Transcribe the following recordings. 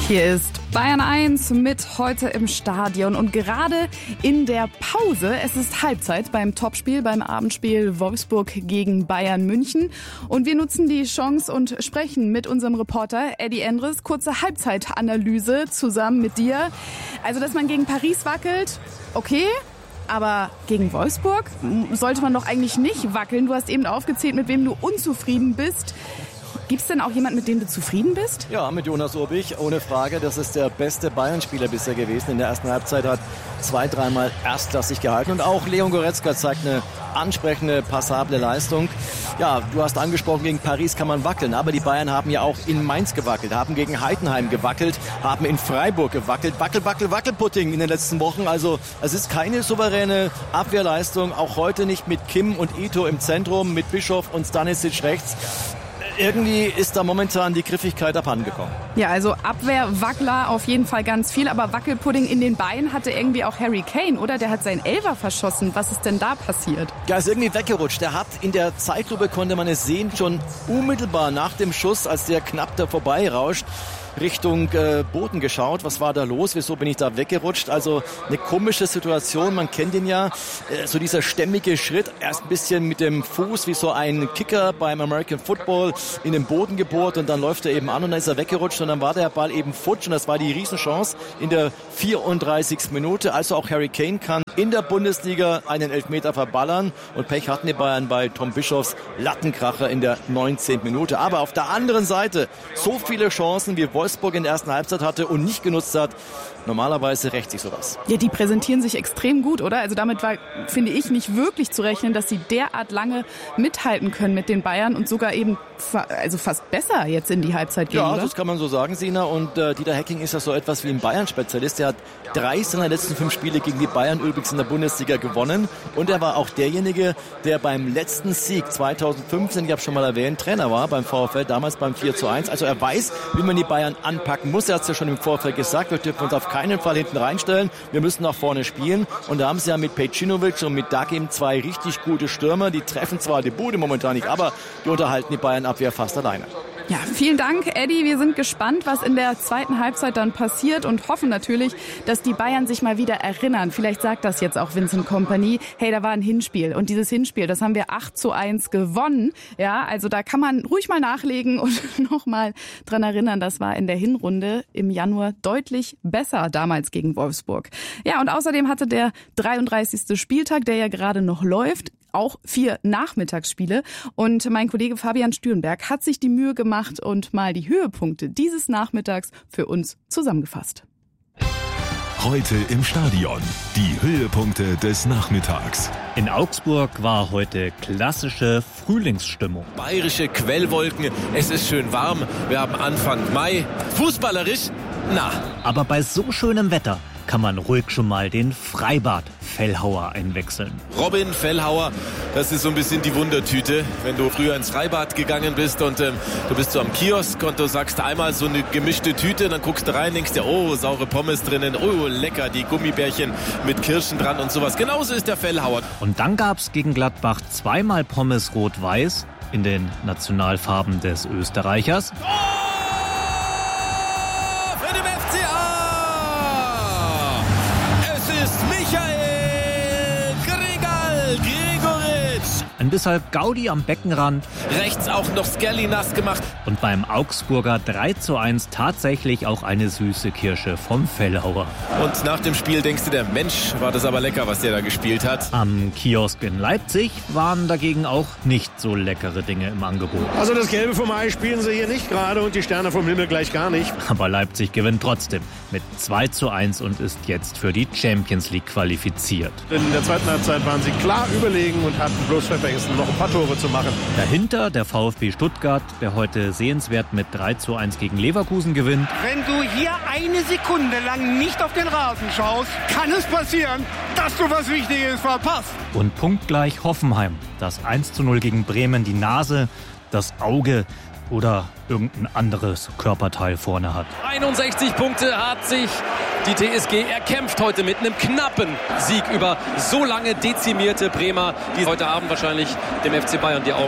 Hier ist Bayern 1 mit heute im Stadion und gerade in der Pause. Es ist Halbzeit beim Topspiel, beim Abendspiel Wolfsburg gegen Bayern München. Und wir nutzen die Chance und sprechen mit unserem Reporter Eddie Endres. Kurze Halbzeitanalyse zusammen mit dir. Also, dass man gegen Paris wackelt, okay. Aber gegen Wolfsburg sollte man doch eigentlich nicht wackeln. Du hast eben aufgezählt, mit wem du unzufrieden bist. Gibt es denn auch jemanden, mit dem du zufrieden bist? Ja, mit Jonas Urbich, ohne Frage. Das ist der beste Bayern-Spieler bisher gewesen. In der ersten Halbzeit hat 2-3 Mal erstklassig gehalten. Und auch Leon Goretzka zeigt eine ansprechende, passable Leistung. Ja, du hast angesprochen, gegen Paris kann man wackeln. Aber die Bayern haben ja auch in Mainz gewackelt, haben gegen Heidenheim gewackelt, haben in Freiburg gewackelt. Wackel-Pudding in den letzten Wochen. Also es ist keine souveräne Abwehrleistung. Auch heute nicht mit Kim und Ito im Zentrum, mit Bischof und Stanisic rechts. Irgendwie ist da momentan die Griffigkeit abhandengekommen. Ja, also Abwehrwackler auf jeden Fall ganz viel, aber Wackelpudding in den Beinen hatte irgendwie auch Harry Kane, oder? Der hat seinen Elfer verschossen. Was ist denn da passiert? Ja, ist irgendwie weggerutscht. Der hat in der Zeitlupe, konnte man es sehen, schon unmittelbar nach dem Schuss, als der knapp da vorbeirauscht, Richtung Boden geschaut. Was war da los? Wieso bin ich da weggerutscht? Also eine komische Situation. Man kennt ihn ja. So dieser stämmige Schritt. Erst ein bisschen mit dem Fuß wie so ein Kicker beim American Football in den Boden gebohrt und dann läuft er eben an und dann ist er weggerutscht und dann war der Ball eben futsch und das war die Riesenchance in der 34. Minute. Also auch Harry Kane kann in der Bundesliga einen Elfmeter verballern und Pech hatten die Bayern bei Tom Bischofs Lattenkracher in der 19. Minute. Aber auf der anderen Seite so viele Chancen wie Wolfsburg in der ersten Halbzeit hatte und nicht genutzt hat. Normalerweise rächt sich sowas. Ja, die präsentieren sich extrem gut, oder? Also damit war, finde ich, nicht wirklich zu rechnen, dass sie derart lange mithalten können mit den Bayern und sogar eben fast besser jetzt in die Halbzeit gehen, ja, oder? Das kann man so sagen, Sina. Und Dieter Hecking ist ja so etwas wie ein Bayern-Spezialist. Er hat 3 seiner letzten 5 Spiele gegen die Bayern übrigens in der Bundesliga gewonnen. Und er war auch derjenige, der beim letzten Sieg 2015, ich habe schon mal erwähnt, Trainer war beim VfL, damals beim 4:1. Also er weiß, wie man die Bayern anpacken muss. Er hat es ja schon im Vorfeld gesagt, wir dürfen uns auf keinen Fall hinten reinstellen. Wir müssen nach vorne spielen. Und da haben sie ja mit Pejcinovic und mit Dagim 2 richtig gute Stürmer. Die treffen zwar die Bude momentan nicht, aber die unterhalten die Bayern-Abwehr fast alleine. Ja, vielen Dank, Eddie. Wir sind gespannt, was in der zweiten Halbzeit dann passiert und hoffen natürlich, dass die Bayern sich mal wieder erinnern. Vielleicht sagt das jetzt auch Vincent Kompany. Hey, da war ein Hinspiel. Und dieses Hinspiel, das haben wir 8:1 gewonnen. Ja, also da kann man ruhig mal nachlegen und nochmal dran erinnern. Das war in der Hinrunde im Januar deutlich besser damals gegen Wolfsburg. Ja, und außerdem hatte der 33. Spieltag, der ja gerade noch läuft, auch 4 Nachmittagsspiele. Und mein Kollege Fabian Stürenberg hat sich die Mühe gemacht und mal die Höhepunkte dieses Nachmittags für uns zusammengefasst. Heute im Stadion. Die Höhepunkte des Nachmittags. In Augsburg war heute klassische Frühlingsstimmung. Bayerische Quellwolken, es ist schön warm, wir haben Anfang Mai. Fußballerisch, na. Aber bei so schönem Wetter kann man ruhig schon mal den Freibad Fellhauer einwechseln. Robin Fellhauer, das ist so ein bisschen die Wundertüte. Wenn du früher ins Freibad gegangen bist und du bist so am Kiosk und du sagst einmal so eine gemischte Tüte, dann guckst du rein, denkst dir, oh, saure Pommes drinnen, oh, lecker, die Gummibärchen mit Kirschen dran und sowas. Genauso ist der Fellhauer. Und dann gab's gegen Gladbach 2-mal Pommes rot-weiß in den Nationalfarben des Österreichers. Ein bisschen Gaudi am Beckenrand. Rechts auch noch Skelly nass gemacht. Und beim Augsburger 3:1 tatsächlich auch eine süße Kirsche vom Fellhauer. Und nach dem Spiel denkst du dir, Mensch, war das aber lecker, was der da gespielt hat. Am Kiosk in Leipzig waren dagegen auch nicht so leckere Dinge im Angebot. Also das Gelbe vom Ei spielen sie hier nicht gerade und die Sterne vom Himmel gleich gar nicht. Aber Leipzig gewinnt trotzdem mit 2:1 und ist jetzt für die Champions League qualifiziert. In der zweiten Halbzeit waren sie klar überlegen und hatten bloß vergessen, noch ein paar Tore zu machen. Dahinter der VfB Stuttgart, der heute sehenswert mit 3:1 gegen Leverkusen gewinnt. Wenn du hier eine Sekunde lang nicht auf den Rasen schaust, kann es passieren, dass du was Wichtiges verpasst. Und punktgleich Hoffenheim, das 1:0 gegen Bremen die Nase, das Auge oder irgendein anderes Körperteil vorne hat. 61 Punkte hat sich die TSG erkämpft heute mit einem knappen Sieg über so lange dezimierte Bremer, die heute Abend wahrscheinlich dem FC Bayern die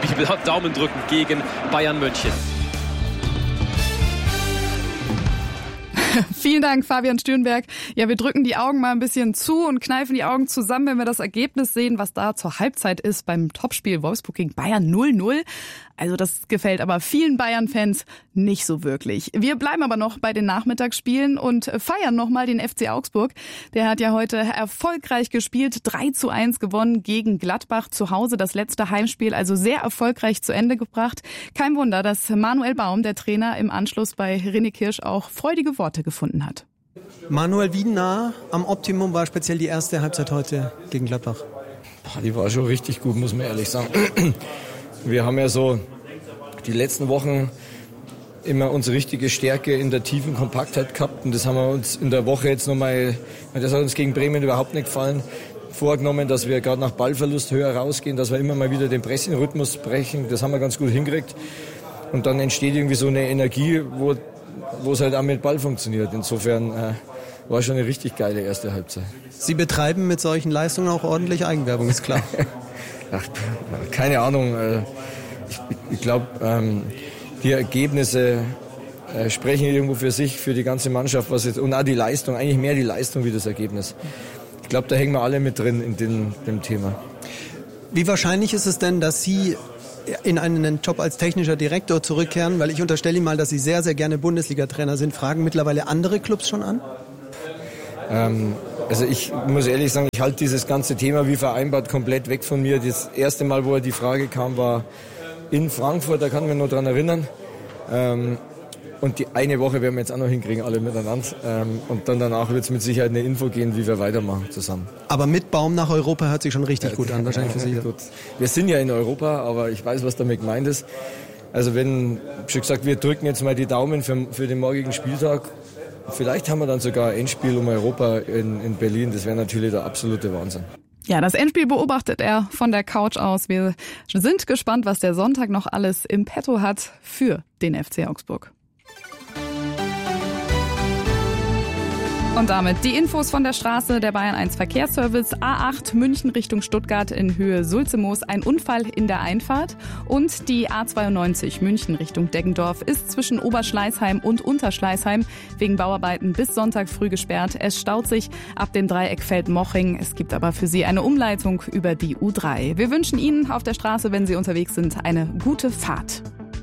Daumen drücken gegen Bayern München. Vielen Dank, Fabian Stürnberg. Ja, wir drücken die Augen mal ein bisschen zu und kneifen die Augen zusammen, wenn wir das Ergebnis sehen, was da zur Halbzeit ist beim Topspiel Wolfsburg gegen Bayern 0-0. Also das gefällt aber vielen Bayern-Fans nicht so wirklich. Wir bleiben aber noch bei den Nachmittagsspielen und feiern nochmal den FC Augsburg. Der hat ja heute erfolgreich gespielt, 3-1 gewonnen gegen Gladbach zu Hause. Das letzte Heimspiel also sehr erfolgreich zu Ende gebracht. Kein Wunder, dass Manuel Baum, der Trainer, im Anschluss bei René Kirsch auch freudige Worte gefunden hat. Manuel, wie nah am Optimum war speziell die erste Halbzeit heute gegen Gladbach? Die war schon richtig gut, muss man ehrlich sagen. Wir haben ja so die letzten Wochen immer unsere richtige Stärke in der tiefen Kompaktheit gehabt. Und das haben wir uns in der Woche jetzt nochmal, das hat uns gegen Bremen überhaupt nicht gefallen, vorgenommen, dass wir gerade nach Ballverlust höher rausgehen, dass wir immer mal wieder den Pressing-Rhythmus brechen. Das haben wir ganz gut hingekriegt. Und dann entsteht irgendwie so eine Energie, wo es halt auch mit Ball funktioniert. Insofern war schon eine richtig geile erste Halbzeit. Sie betreiben mit solchen Leistungen auch ordentlich Eigenwerbung, ist klar. Ach, keine Ahnung. Ich glaube, die Ergebnisse sprechen irgendwo für sich, für die ganze Mannschaft. Und auch die Leistung, eigentlich mehr die Leistung wie das Ergebnis. Ich glaube, da hängen wir alle mit drin in dem Thema. Wie wahrscheinlich ist es denn, dass Sie in einen Job als technischer Direktor zurückkehren? Weil ich unterstelle Ihnen mal, dass Sie sehr, sehr gerne Bundesliga-Trainer sind. Fragen mittlerweile andere Clubs schon an? Also ich muss ehrlich sagen, ich halte dieses ganze Thema wie vereinbart komplett weg von mir. Das erste Mal, wo die Frage kam, war in Frankfurt, da kann ich mich noch dran erinnern. Und die eine Woche werden wir jetzt auch noch hinkriegen, alle miteinander. Und dann danach wird es mit Sicherheit eine Info gehen, wie wir weitermachen zusammen. Aber mit Baum nach Europa hört sich schon richtig gut an, wahrscheinlich für Sie. Gut. Wir sind ja in Europa, aber ich weiß, was damit gemeint ist. Also wenn, schon gesagt, wir drücken jetzt mal die Daumen für den morgigen Spieltag. Vielleicht haben wir dann sogar ein Endspiel um Europa in Berlin. Das wäre natürlich der absolute Wahnsinn. Ja, das Endspiel beobachtet er von der Couch aus. Wir sind gespannt, was der Sonntag noch alles im Petto hat für den FC Augsburg. Und damit die Infos von der Straße. Der Bayern 1 Verkehrsservice A8 München Richtung Stuttgart in Höhe Sulzemoos. Ein Unfall in der Einfahrt. Und die A92 München Richtung Deggendorf ist zwischen Oberschleißheim und Unterschleißheim wegen Bauarbeiten bis Sonntag früh gesperrt. Es staut sich ab dem Dreieck Feldmoching. Es gibt aber für Sie eine Umleitung über die U3. Wir wünschen Ihnen auf der Straße, wenn Sie unterwegs sind, eine gute Fahrt.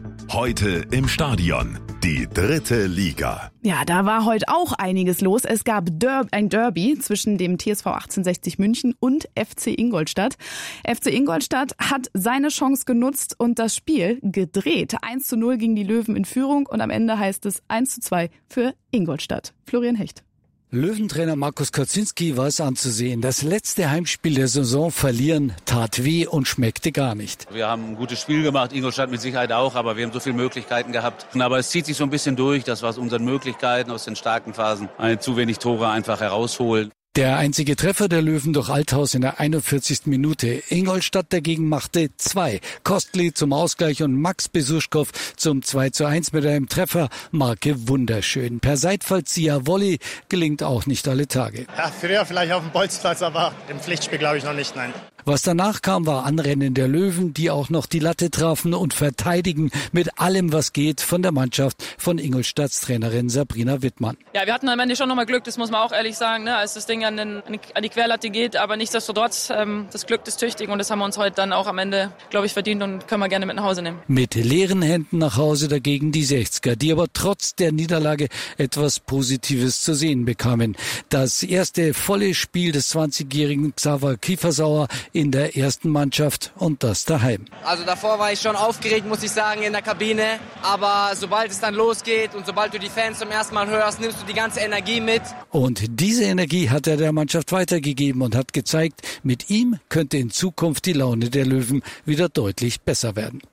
Heute im Stadion, die 3. Liga. Ja, da war heute auch einiges los. Es gab ein Derby zwischen dem TSV 1860 München und FC Ingolstadt. FC Ingolstadt hat seine Chance genutzt und das Spiel gedreht. 1-0 gegen die Löwen in Führung und am Ende heißt es 1-2 für Ingolstadt. Florian Hecht. Löwentrainer Markus Kocinski war es anzusehen. Das letzte Heimspiel der Saison verlieren tat weh und schmeckte gar nicht. Wir haben ein gutes Spiel gemacht, Ingolstadt mit Sicherheit auch, aber wir haben so viele Möglichkeiten gehabt. Aber es zieht sich so ein bisschen durch, dass wir aus unseren Möglichkeiten, aus den starken Phasen, zu wenig Tore einfach herausholen. Der einzige Treffer der Löwen durch Althaus in der 41. Minute. Ingolstadt dagegen machte 2. Kostli zum Ausgleich und Max Besuschkow zum 2:1 mit einem Treffer. Marke wunderschön. Per Seitfallzieher Volley gelingt auch nicht alle Tage. Ja, früher vielleicht auf dem Bolzplatz, aber im Pflichtspiel glaube ich noch nicht, nein. Was danach kam, war Anrennen der Löwen, die auch noch die Latte trafen und verteidigen mit allem, was geht, von der Mannschaft von Ingolstadts Trainerin Sabrina Wittmann. Ja, wir hatten am Ende schon nochmal Glück, das muss man auch ehrlich sagen, ne, als das Ding an die Querlatte geht, aber nichtsdestotrotz, das Glück ist tüchtig und das haben wir uns heute dann auch am Ende, glaube ich, verdient und können wir gerne mit nach Hause nehmen. Mit leeren Händen nach Hause dagegen die 60er, die aber trotz der Niederlage etwas Positives zu sehen bekamen. Das erste volle Spiel des 20-jährigen Xaver Kiefersauer in der ersten Mannschaft und das daheim. Also davor war ich schon aufgeregt, muss ich sagen, in der Kabine. Aber sobald es dann losgeht und sobald du die Fans zum ersten Mal hörst, nimmst du die ganze Energie mit. Und diese Energie hat er der Mannschaft weitergegeben und hat gezeigt, mit ihm könnte in Zukunft die Laune der Löwen wieder deutlich besser werden.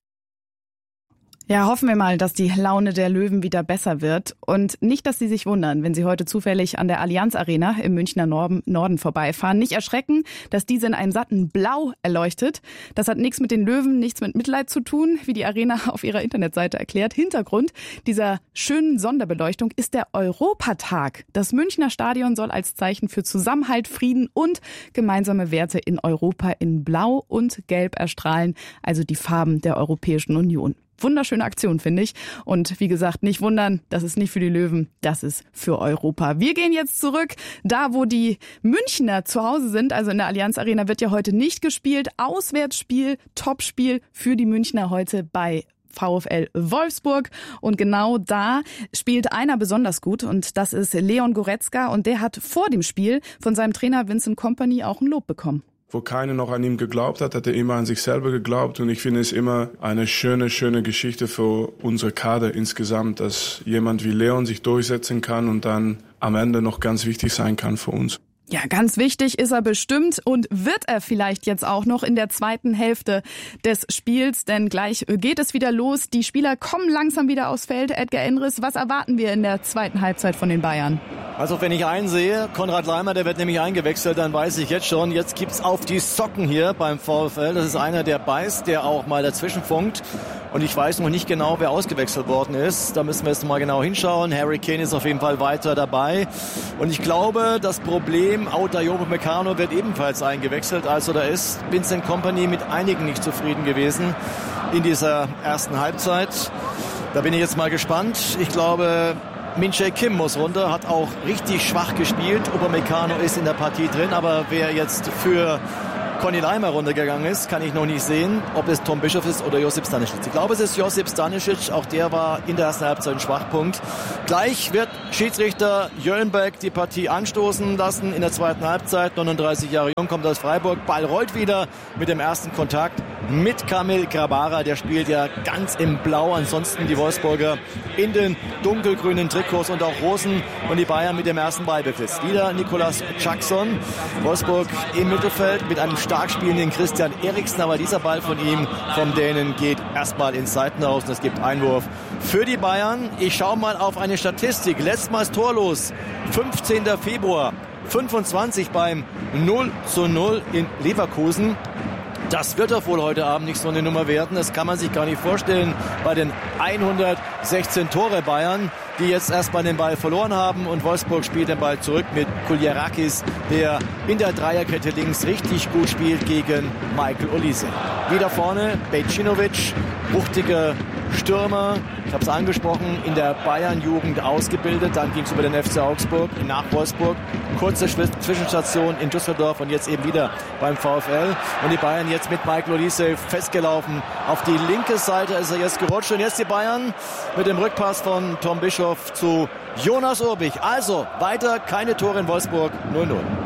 Ja, hoffen wir mal, dass die Laune der Löwen wieder besser wird. Und nicht, dass Sie sich wundern, wenn Sie heute zufällig an der Allianz Arena im Münchner Norden vorbeifahren. Nicht erschrecken, dass diese in einem satten Blau erleuchtet. Das hat nichts mit den Löwen, nichts mit Mitleid zu tun, wie die Arena auf ihrer Internetseite erklärt. Hintergrund dieser schönen Sonderbeleuchtung ist der Europatag. Das Münchner Stadion soll als Zeichen für Zusammenhalt, Frieden und gemeinsame Werte in Europa in Blau und Gelb erstrahlen, also die Farben der Europäischen Union. wunderschöne Aktion, finde ich. Und wie gesagt, nicht wundern, das ist nicht für die Löwen, das ist für Europa. Wir gehen jetzt zurück, da wo die Münchner zu Hause sind, also in der Allianz Arena wird ja heute nicht gespielt. Auswärtsspiel, Topspiel für die Münchner heute bei VfL Wolfsburg. Und genau da spielt einer besonders gut und das ist Leon Goretzka. Und der hat vor dem Spiel von seinem Trainer Vincent Kompany auch ein Lob bekommen. Wo keiner noch an ihm geglaubt hat er immer an sich selber geglaubt. Und ich finde es immer eine schöne Geschichte für unsere Kader insgesamt, dass jemand wie Leon sich durchsetzen kann und dann am Ende noch ganz wichtig sein kann für uns. Ja, ganz wichtig ist er bestimmt und wird er vielleicht jetzt auch noch in der zweiten Hälfte des Spiels, denn gleich geht es wieder los. Die Spieler kommen langsam wieder aufs Feld. Edgar Endres, was erwarten wir in der zweiten Halbzeit von den Bayern? Also wenn ich einsehe, Konrad Laimer, der wird nämlich eingewechselt, dann weiß ich jetzt schon, jetzt gibt's auf die Socken hier beim VfL. Das ist einer, der beißt, der auch mal dazwischen funkt. Und ich weiß noch nicht genau, wer ausgewechselt worden ist. Da müssen wir jetzt mal genau hinschauen. Harry Kane ist auf jeden Fall weiter dabei. Und ich glaube, das Problem, Ayoub Upamecano wird ebenfalls eingewechselt. Also da ist Vincent Kompany mit einigen nicht zufrieden gewesen in dieser ersten Halbzeit. Da bin ich jetzt mal gespannt. Ich glaube, Min-Jae Kim muss runter, hat auch richtig schwach gespielt. Upamecano ist in der Partie drin, aber wer jetzt für Conny Laimer runtergegangen ist, kann ich noch nicht sehen, ob es Tom Bischoff ist oder Josip Stanisic. Ich glaube, es ist Josip Stanisic. Auch der war in der ersten Halbzeit ein Schwachpunkt. Gleich wird Schiedsrichter Jöllenberg die Partie anstoßen lassen in der zweiten Halbzeit. 39 Jahre jung, kommt aus Freiburg. Ball rollt wieder mit dem ersten Kontakt mit Kamil Grabara. Der spielt ja ganz im Blau. Ansonsten die Wolfsburger in den dunkelgrünen Trikots und auch Rosen. Und die Bayern mit dem ersten Ballbesitz. Wieder Nicolas Jackson. Wolfsburg im Mittelfeld mit einem stark spielenden Christian Eriksen, aber dieser Ball von ihm, vom Dänen, geht erstmal ins Seitenhaus und es gibt Einwurf für die Bayern. Ich schaue mal auf eine Statistik. Letztmals torlos, 15. Februar, 25 beim 0:0 in Leverkusen. Das wird doch wohl heute Abend nicht so eine Nummer werden. Das kann man sich gar nicht vorstellen bei den 116 Tore Bayern, die jetzt erstmal den Ball verloren haben. Und Wolfsburg spielt den Ball zurück mit Kuljarakis, der in der Dreierkette links richtig gut spielt gegen Michael Olise. Wieder vorne Bejcinovic, wuchtiger Stürmer. Ich habe es angesprochen, in der Bayern-Jugend ausgebildet. Dann ging es über den FC Augsburg nach Wolfsburg. Kurze Zwischenstation in Düsseldorf und jetzt eben wieder beim VfL. Und die Bayern jetzt mit Michael Olise festgelaufen. Auf die linke Seite ist er jetzt gerutscht. Und jetzt die Bayern mit dem Rückpass von Tom Bischoff zu Jonas Urbich. Also weiter keine Tore in Wolfsburg, 0:0.